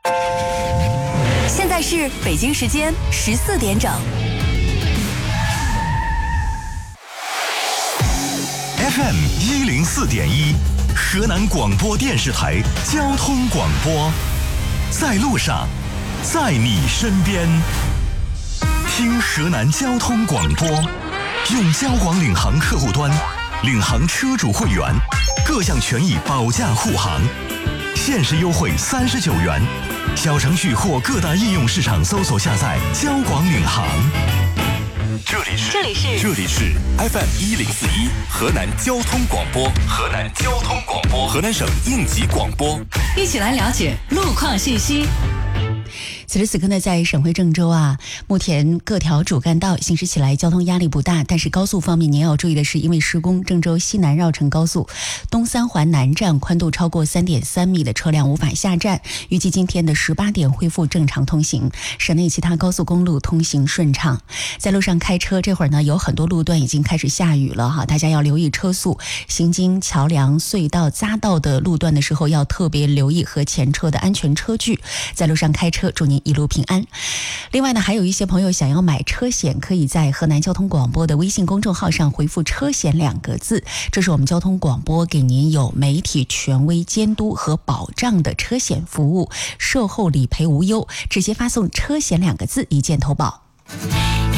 现在是北京时间14点整。 FM 104.1，河南广播电视台交通广播，在路上，在你身边。听河南交通广播，用交广领航客户端，领航车主会员，各项权益保价护航，限时优惠39元。小程序或各大应用市场搜索下载交广领航。这里是 FM 104.1河南交通广播，河南省应急广播， 一起来了解路况信息。此时此刻呢，在省会郑州目前各条主干道行驶起来交通压力不大，但是高速方面您要注意的是，因为施工，郑州西南绕城高速东三环南站宽度超过 3.3 米的车辆无法下站，预计今天的18点恢复正常通行。省内其他高速公路通行顺畅。在路上开车，这会儿呢有很多路段已经开始下雨了大家要留意车速，行经桥梁、隧道、匝道的路段的时候要特别留意和前车的安全车距。在路上开车，祝您一路平安。另外呢，还有一些朋友想要买车险，可以在河南交通广播的微信公众号上回复车险2个字，这是我们交通广播给您有媒体权威监督和保障的车险服务，售后理赔无忧，直接发送车险2个字一键投保。